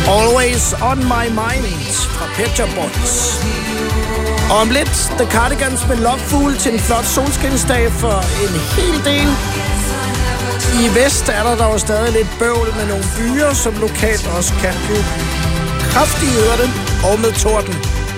Always on my mind fra Pet Shop Boys. Og om lidt, The Cardigans med Loveful til en flot solskinsdag for en hel del. I vest er der dog stadig lidt bøvl med nogle byer, som lokalt også kan blive kraftige hørte og med torden.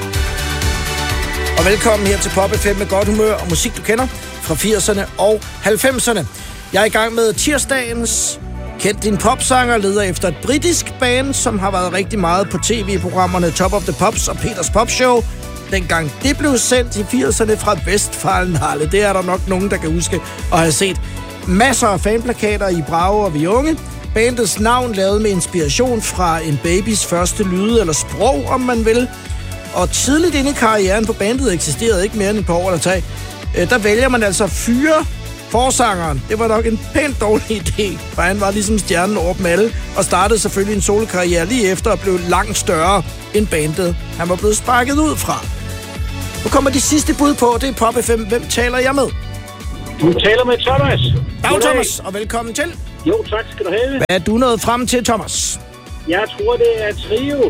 Og velkommen her til Pop FM med godt humør og musik, du kender fra 80'erne og 90'erne. Jeg er i gang med tirsdagens Kend din popsanger, leder efter et britisk band, som har været rigtig meget på tv-programmerne Top of the Pops og Peters Pop Show. Dengang det blev sendt i 80'erne fra Westfalenhalle. Det er der nok nogen, der kan huske og have set masser af fanplakater i Brage og Vi Unge. Bandets navn lavet med inspiration fra en babys første lyde eller sprog, om man vil. Og tidligt inde i karrieren på bandet eksisterede ikke mere end et par år eller 3. Der vælger man altså at fyre forsangeren. Det var nok en pænt dårlig idé, for han var ligesom stjernen over dem alle, og startede selvfølgelig en solokarriere lige efter og blev langt større end bandet. Han var blevet sparket ud fra. Nu kommer de sidste bud på, det er Pop FM. Hvem taler jeg med? Du taler med Thomas. Dag Thomas, og velkommen til. Jo, tak skal du have. Hvad er du nået frem til, Thomas? Jeg tror, det er Trio.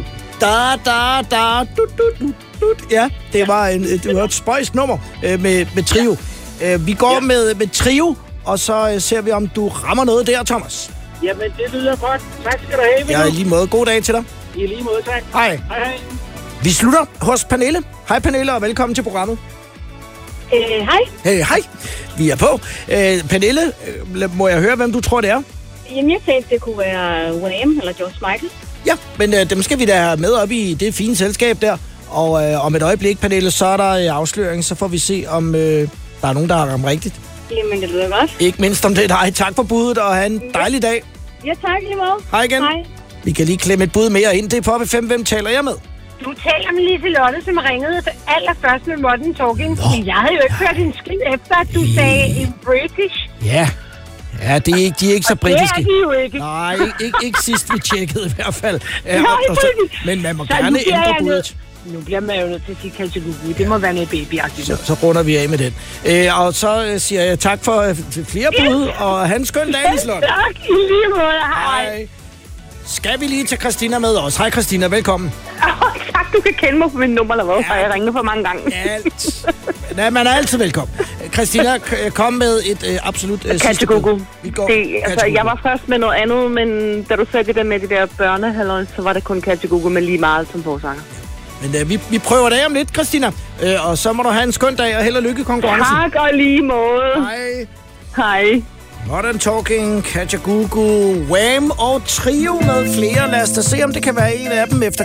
Ja, det var et spøjst nummer med Trio. Vi går med Trio, og så ser vi, om du rammer noget der, Thomas. Jamen, det lyder godt. Tak skal du have. Ja, i lige måde. God dag til dig. I lige måde, tak. Hej. Hej. Vi slutter hos Pernille. Hej Pernille, og velkommen til programmet. Hej. Hej. Vi er på. Pernille, må jeg høre, hvem du tror, det er? Jamen, jeg tænkte, det kunne være Wham eller George Michael. Ja, men dem skal vi da have med op i det fine selskab der. Og om et øjeblik, Pernille, så er der afsløring, så får vi se, om der er nogen, der har ramt rigtigt. Jamen, det lyder godt. Ikke mindst om det er dig. Tak for budet, og have en dejlig dag. Ja, tak lige måde. Hej igen. Hej. Vi kan lige klemme et bud mere ind. Det er Pop FM. Hvem taler jeg med? Du taler med Liselotte, som ringede allerførst med Modern Talking. Jeg havde jo ikke hørt en skid efter, at du sagde British. Ja, de er ikke så britiske. Det er de jo ikke. Nej, ikke sidst vi tjekkede i hvert fald. Men man må så gerne ændre budet. Nu bliver man jo nødt til at sige Kalsegugu. Det må være noget babyagtigt. Så runder vi af med den. Og så siger jeg tak for flere bud, og have en skøn dag, Liselotte. Tak, i lige måde. Hej. Skal vi lige tage Christina med os? Hej Christina, velkommen. Tak, du kan kende mig på mit nummer, eller hvad? Ja. Jeg ringer for mange gange. Alt. Ja, man er altid velkommen. Christina, kom med et absolut sidste bud. Jeg var først med noget andet, men da du sagde det der med de der børnehalløj, så var det kun Kalsegugu med lige meget som forsanger. Men vi prøver det af om lidt, Christina. Og så må du have en skøn dag og held og lykke i konkurrencen. Tak og lige måde. Hej. Hej. Modern Talking, Kalsegugu, Wham og Trio med flere. Lad os da se, om det kan være en af dem efter